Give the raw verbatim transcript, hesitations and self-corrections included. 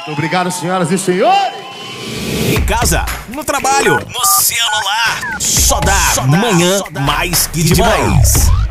Obrigado, senhoras e senhores. Em casa, no trabalho, no celular. Só dá, Só dá manhã, Só dá. Mais que demais.